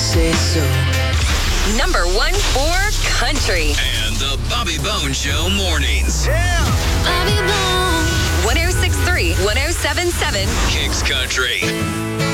say so. Number 1 for country. And the Bobby Bone Show mornings. Bobby Bone. 106.3, 107.7. Kicks Country.